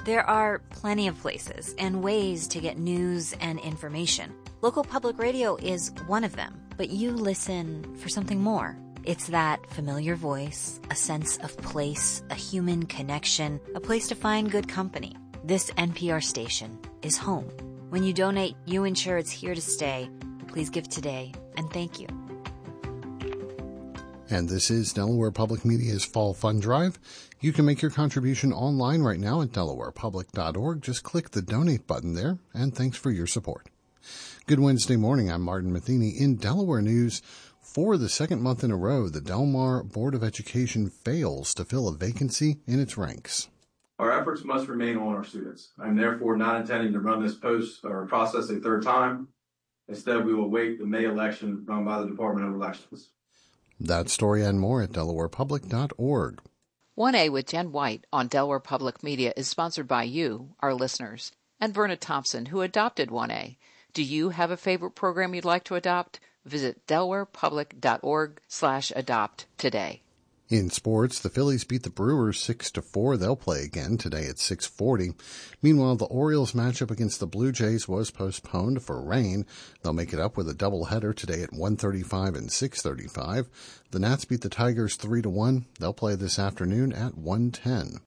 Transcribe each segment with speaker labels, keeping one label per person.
Speaker 1: There are plenty of places and ways to get news and information. Local public radio is one of them, but you listen for something more. It's that familiar voice, a sense of place, a human connection, a place to find good company. This NPR station is home. When you donate, you ensure it's here to stay. Please give today, and thank you.
Speaker 2: And this is Delaware Public Media's Fall Fund Drive. You can make your contribution online right now at delawarepublic.org. Just click the donate button there, and thanks for your support. Good Wednesday morning. I'm Martin Matheny in Delaware News. For the second month in a row, the Del Mar Board of Education fails to fill a vacancy in its ranks.
Speaker 3: Our efforts must remain on our students. I'm therefore not intending to run this process a third time. Instead, we will await the May election run by the Department of Elections.
Speaker 2: That story and more at delawarepublic.org.
Speaker 4: 1A with Jen White on Delaware Public Media is sponsored by you, our listeners, and Verna Thompson, who adopted 1A. Do you have a favorite program you'd like to adopt? Visit delawarepublic.org/adopt today.
Speaker 2: In sports, the Phillies beat the Brewers 6-4. They'll play again today at 6:40. Meanwhile, the Orioles matchup against the Blue Jays was postponed for rain. They'll make it up with a doubleheader today at 1:35 and 6:35. The Nats beat the Tigers 3-1. They'll play this afternoon at 1:10.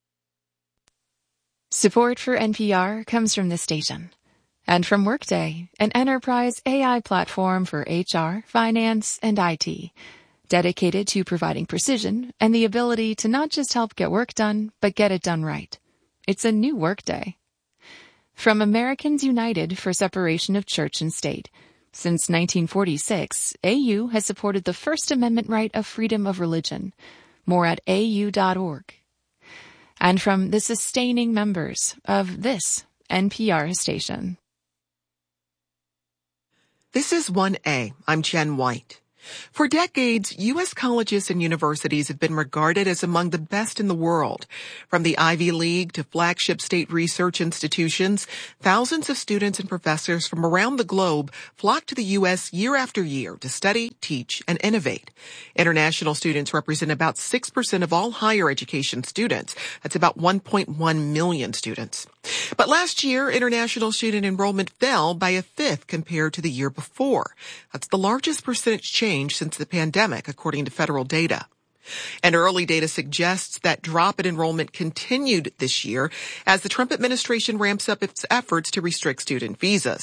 Speaker 5: Support for NPR comes from this station and from Workday, an enterprise AI platform for HR, finance, and IT. Dedicated to providing precision and the ability to not just help get work done, but get it done right. It's a new Workday. From Americans United for Separation of Church and State. Since 1946, AU has supported the First Amendment right of freedom of religion. More at au.org. And from the sustaining members of this NPR station.
Speaker 6: This is 1A. I'm Jen White. For decades, U.S. colleges and universities have been regarded as among the best in the world. From the Ivy League to flagship state research institutions, thousands of students and professors from around the globe flock to the U.S. year after year to study, teach, and innovate. International students represent about 6% of all higher education students. That's about 1.1 million students. But last year, international student enrollment fell by a fifth compared to the year before. That's the largest percentage change since the pandemic, according to federal data. And early data suggests that drop in enrollment continued this year as the Trump administration ramps up its efforts to restrict student visas.